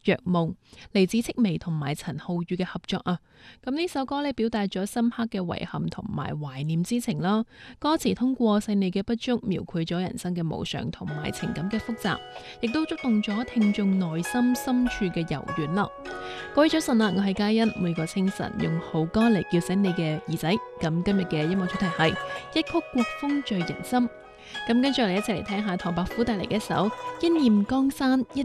若夢，嚟自戚薇同埋陳浩宇嘅合作啊。咁呢首歌呢，表達咗深刻嘅遺憾同埋懷念之情啦。歌詞通過細膩嘅不足，描繪咗人生嘅無常同埋情感嘅複雜，亦都觸動咗聽眾內心深處嘅柔軟啦。各位早晨啊，我係嘉欣，每個清晨用好歌嚟叫醒你嘅耳仔。咁今日嘅音樂主題係一曲國風醉人心。咁跟住嚟一齊嚟聽下唐伯虎帶嚟嘅一首《一念江山一